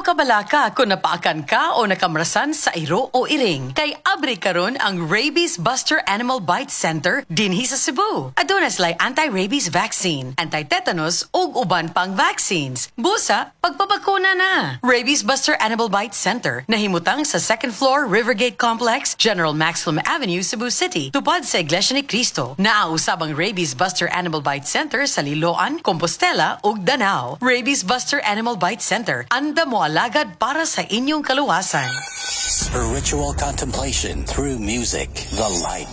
kabalaka kung napaakan ka o nakamrasan sa iro o iring. Kay abri karon ang Rabies Buster Animal Bite Center dinhi sa Cebu. Aduna sila'y anti-rabies vaccine, anti-tetanus ug uban pang vaccines. Busa, pagpabakuna na. Rabies Buster Animal Bite Center nahimutang sa 2nd floor Rivergate Complex, General Maximum Avenue, Cebu City, tupad sa Iglesia ni Cristo. Naausab ang Rabies Buster Animal Bite Center sa Liloan, Compostela ug Danao. Rabies Buster Animal Bite Center, anda mo alagad para sa inyong kaluwasan. Spiritual contemplation through music, the light